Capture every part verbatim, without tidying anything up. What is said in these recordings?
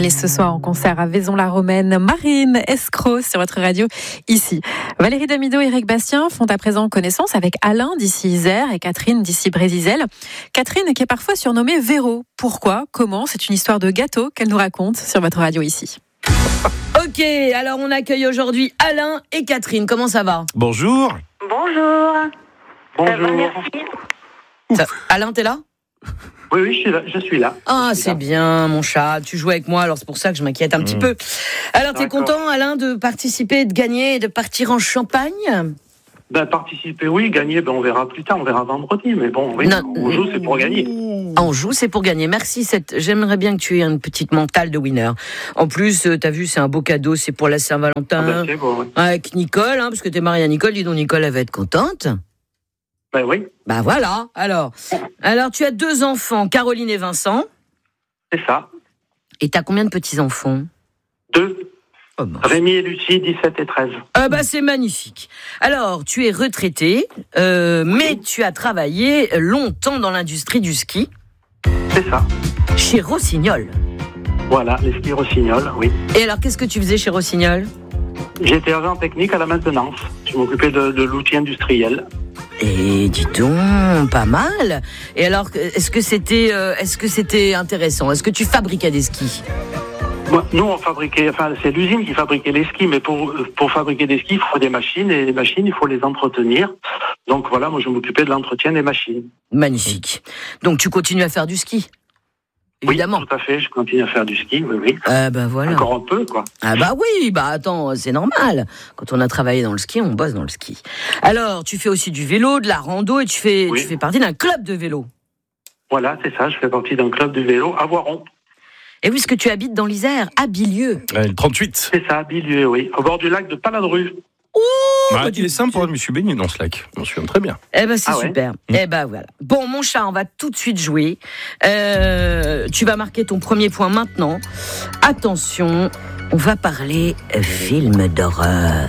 Allez, ce soir en concert à Vaison-la-Romaine, Marine Escroc sur votre radio ici. Valérie Damido et Eric Bastien font à présent connaissance avec Alain d'ici Isère et Catherine d'ici Brézizel. Catherine qui est parfois surnommée Véro. Pourquoi ? Comment ? C'est une histoire de gâteau qu'elle nous raconte sur votre radio ici. Ok, alors on accueille aujourd'hui Alain et Catherine. Comment ça va ? Bonjour. Bonjour. Bonjour. Ça va, merci. Ça- Alain, t'es là ? Oui, oui, je suis là. Je suis là. Ah, Je suis c'est là. bien, mon chat. Tu joues avec moi, alors c'est pour ça que je m'inquiète un petit peu. Alors, t'es D'accord. content, Alain, de participer, de gagner et de partir en Champagne ? Ben, participer, oui. Gagner, ben, on verra plus tard. On verra vendredi. Mais bon, oui, Non. on joue, c'est pour gagner. Ah, on joue, c'est pour gagner. Merci. Cette... J'aimerais bien que tu aies une petite mentale de winner. En plus, euh, t'as vu, c'est un beau cadeau, c'est pour la Ah, Saint-Valentin. ben, c'est bon, oui. Avec Nicole, hein, parce que t'es mariée à Nicole. Dis donc, Nicole, elle va être contente. Ben oui, Bah voilà. Alors, alors tu as deux enfants, Caroline et Vincent. c'est ça. Et t'as combien de petits-enfants ? Deux. Oh, mince. Rémi et Lucie, dix-sept et treize. Ah bah c'est magnifique. Alors, tu es retraité, euh, mais tu as travaillé longtemps dans l'industrie du ski, C'est ça. chez Rossignol. Voilà, les skis Rossignol, oui. Et alors, qu'est-ce que tu faisais chez Rossignol ? J'étais agent technique à la maintenance. Je m'occupais de, de l'outil industriel. Et dis donc, pas mal. Et alors, est-ce que c'était, euh, est-ce que c'était intéressant ? Est-ce que tu fabriquais des skis ? Moi, nous, on fabriquait, enfin, c'est l'usine qui fabriquait les skis, mais pour, pour fabriquer des skis, il faut des machines, et les machines, il faut les entretenir. Donc voilà, moi, je m'occupais de l'entretien des machines. Magnifique. Donc, tu continues à faire du ski ? Évidemment. Oui, tout à fait, je continue à faire du ski, oui, oui. Ah bah voilà. Encore un peu, quoi. Ah bah oui, bah attends, c'est normal. Quand on a travaillé dans le ski, on bosse dans le ski. Alors, tu fais aussi du vélo, de la rando, et tu fais, Oui. tu fais partie d'un club de vélo. Voilà, c'est ça, je fais partie d'un club de vélo à Voiron. Et oui, parce que tu habites dans l'Isère, à Bilieu. Ouais, le trente-huit. C'est ça, à Bilieu, oui, au bord du lac de Paladru. Ouais, il est sympa, je me suis baigné dans ce lac. Je m'en souviens très bien. Eh ben c'est Ah ouais. super. Eh ben voilà. Bon, mon chat, on va tout de suite jouer. Euh, tu vas marquer ton premier point maintenant. Attention, on va parler film d'horreur.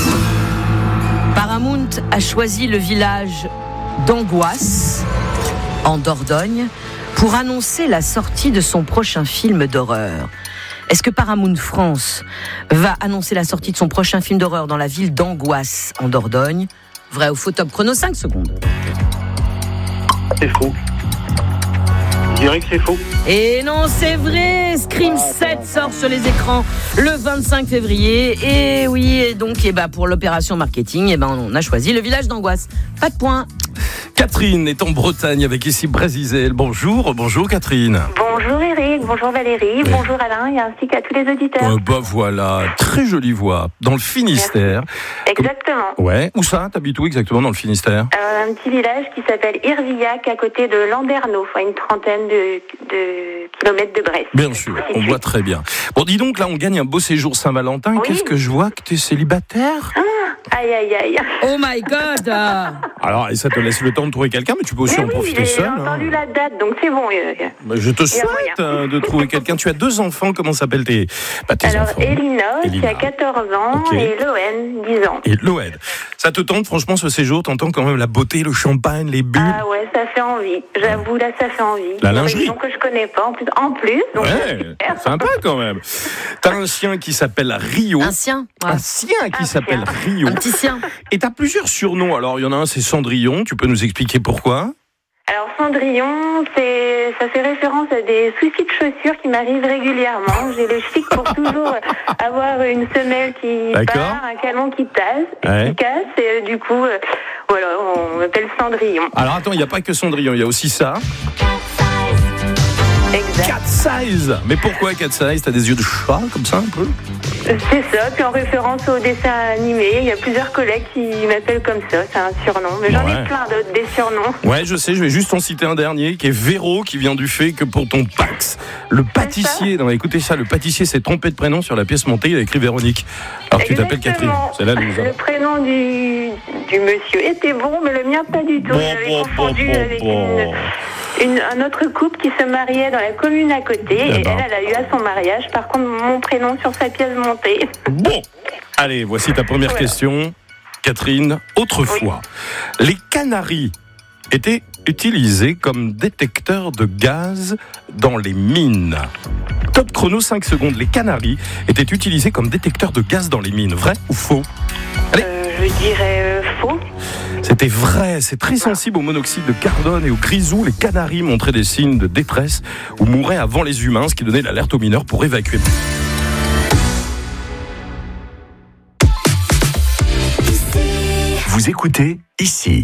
Paramount a choisi le village d'Angoisse, en Dordogne, pour annoncer la sortie de son prochain film d'horreur. Est-ce que Paramount France va annoncer la sortie de son prochain film d'horreur dans la ville d'Angoisse, en Dordogne ? Vrai ou faux? Top chrono, cinq secondes. C'est faux. Je dirais que c'est faux. Et non, c'est vrai, Scream sept sort sur les écrans le vingt-cinq février. Et oui, et donc et bah, pour l'opération marketing, et ben, on a choisi le village d'Angoisse. Pas de point. Catherine est en Bretagne avec ici Brézizel. Bonjour, bonjour Catherine. Bonjour Eric, bonjour Valérie, Oui. bonjour Alain et ainsi qu'à tous les auditeurs. Euh, bah voilà, très jolie voix. Dans le Finistère. Exactement. Ouais. Où ça ? T'habites où exactement dans le Finistère ? Euh, un petit village qui s'appelle Irvillac à côté de Landerneau, à une trentaine de, de kilomètres de Brest. Bien sûr, on voit très bien. Bon, dis donc, là, on gagne un beau séjour Saint-Valentin. Oui. Qu'est-ce que je vois que t'es célibataire ? Aïe aïe aïe. Oh my God. Alors, et ça te laisse le temps de trouver quelqu'un, mais tu peux aussi Mais en oui, profiter j'ai seul. entendu hein. la date, donc c'est bon. euh, Bah, je te y a souhaite moyen. euh, de trouver quelqu'un. Tu as deux enfants, comment s'appellent tes, bah, tes Alors enfants Elina, Elina. qui a quatorze ans, Ok. et Loen, dix ans. Et Loed. Ça te tente, franchement, ce séjour, t'entends quand même la beauté, le champagne, les bulles. Ah ouais, ça fait envie. J'avoue, là, ça fait envie. La Une lingerie. région que je connais pas, en plus. En plus donc Ouais, super. sympa quand même. T'as un chien qui s'appelle Rio. Un sien. Ouais. Un sien qui Un s'appelle chien. Rio. Un petit sien. Et t'as plusieurs surnoms. Alors, il y en a un, c'est Cendrillon. Tu peux nous expliquer pourquoi ? Alors Cendrillon, c'est, ça fait référence à des soucis de chaussures qui m'arrivent régulièrement. J'ai le chic pour toujours avoir une semelle qui D'accord. part, un canon qui tasse, Ouais. qui casse, et euh, du coup, euh, voilà, on m'appelle Cendrillon. Alors, attends, il n'y a pas que Cendrillon, il y a aussi ça. Exact. Cat Size. Mais pourquoi Cat Size ? T'as des yeux de chat, comme ça, un peu ? C'est ça, puis en référence au dessin animé, il y a plusieurs collègues qui m'appellent comme ça, c'est un surnom. Mais j'en Ouais. ai plein d'autres, des surnoms. Ouais, je sais, je vais juste en citer un dernier, qui est Véro, qui vient du fait que pour ton Pax, le pâtissier, non, écoutez ça, le pâtissier s'est trompé de prénom sur la pièce montée, il a écrit Véronique. Alors tu t'appelles Catherine, Exactement. c'est la loose. Le hein. prénom du, du monsieur était bon, mais le mien pas du tout. Bon, J'avais bon, confondu bon, avec bon. Une, une, un autre couple qui se mariait dans la commune à côté, Eh et ben. elle, elle a eu à son mariage, par contre, mon prénom sur sa pièce montée. Bon, allez, voici ta première Voilà. question, Catherine. Autrefois, les Canaries étaient utilisés comme détecteurs de gaz dans les mines. Top chrono cinq secondes. Les Canaries étaient utilisés comme détecteurs de gaz dans les mines. Vrai ou faux? Allez. Euh, je dirais euh, faux. C'était vrai, c'est très sensible au monoxyde de carbone et au grisou. Les Canaries montraient des signes de détresse ou mouraient avant les humains, ce qui donnait l'alerte aux mineurs pour évacuer. Vous écoutez ici.